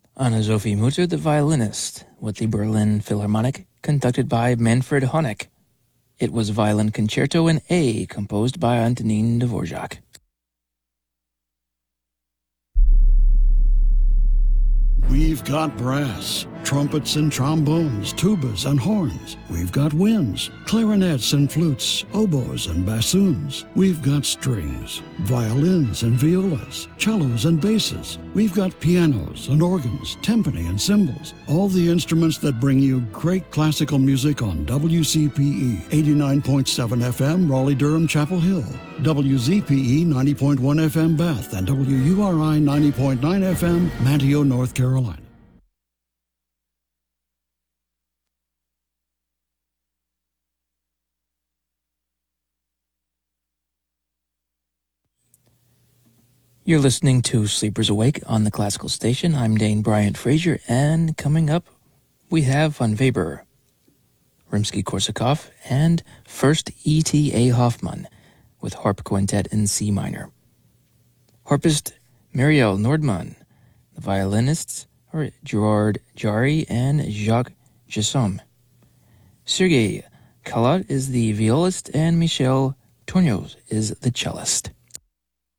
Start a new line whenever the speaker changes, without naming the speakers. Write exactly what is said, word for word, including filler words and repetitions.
Anna-Sophie Mutter, the violinist, with the Berlin Philharmonic, conducted by Manfred Honeck. It was Violin Concerto in A, composed by Antonin Dvorak.
We've got brass, trumpets and trombones, tubas and horns. We've got winds, clarinets and flutes, oboes and bassoons. We've got strings, violins and violas, cellos and basses. We've got pianos and organs, timpani and cymbals. All the instruments that bring you great classical music on W C P E eighty-nine point seven F M, Raleigh-Durham, Chapel Hill, W Z P E ninety point one F M, Bath, and W U R I ninety point nine F M, Manteo, North Carolina.
You're listening to Sleepers Awake on the Classical Station. I'm Dane Bryant Frazier, and coming up, we have Von Weber, Rimsky-Korsakov, and First E T A Hoffmann with Harp Quintet in C minor. Harpist Muriel Nordmann. The violinists are Gerard Jarry and Jacques Jessom. Sergei Kalat is the violist, and Michel Tourneau is the cellist.